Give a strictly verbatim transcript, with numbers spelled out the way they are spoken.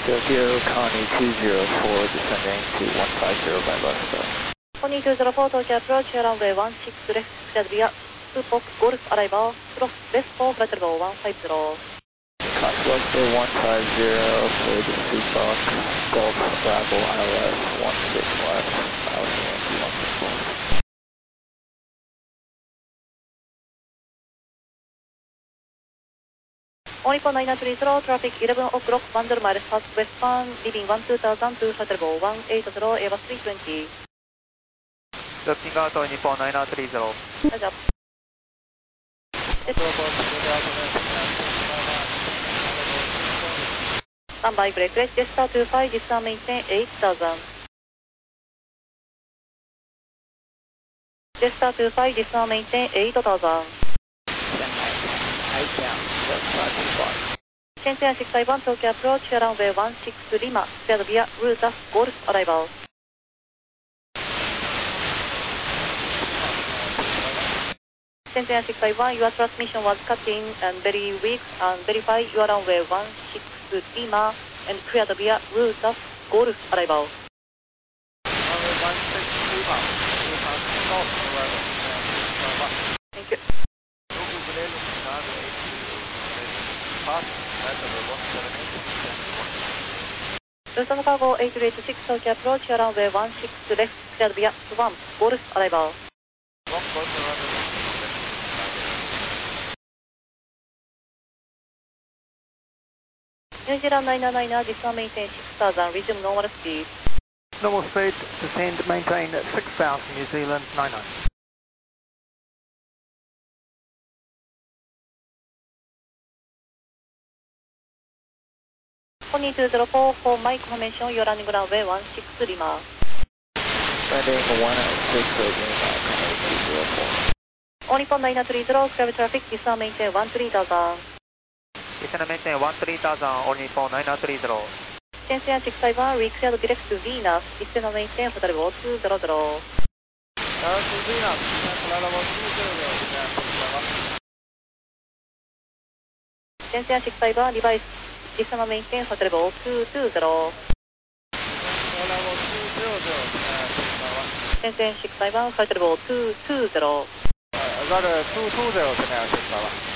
Tokyo Connie two zero four descending to one five zero by Buster. Connie two zero four Tokyo approach runway one six left, cleared via two Fox Golf arrival, cross west for flight level one five zero. Buster one five zero for the two Fox Golf arrival I L S one six left, Alpha one six four. Only for nine nine three zero, traffic eleven o'clock, one zero miles southwestbound, leaving one two thousand to flight level one eight zero, Airbus three twenty. Looking out on Nippon nine nine three zero. Heads up. Standby brake rate, Jetstar two five, Jetstar maintain eight thousand. Jetstar two five, Jetstar maintain eight thousand. Shenzhen six five one, Tokyo approach, runway one six Lima, cleared via route of Golf arrival. Shenzhen six five one, your transmission was cutting and very weak, and verify your runway one six Lima and cleared via route of Golf arrival. Runway one six Lima, Golf arrival. Thank you. Luzon Cargo eight eight six, Tokyo approach, runway one six left, cleared via Swamp, Golf arrival. New Zealand nine nine nine, this one maintain six thousand, resume normal speed. Normal speed, descend, maintain six thousand, New Zealand nine nine. Connie two zero four, for my information, you're running runway one six Lima. Landing one oh six Lima, Connie two zero four. Only for nine nine three zero, sky traffic, this one maintain one three thousand. Descend, maintain one three thousand, only for nine nine three zero. Shenzhen six five one, re-cleared direct to Venus, descend maintain hotel level two zero zero. Direct to Venus, descend level two zero zero. Shenzhen six five one, device, descend maintain hotel level two two zero. Level two zero zero, Shenzhen six five one, flight level two two zero. Uh, that uh, two two zero, six five one.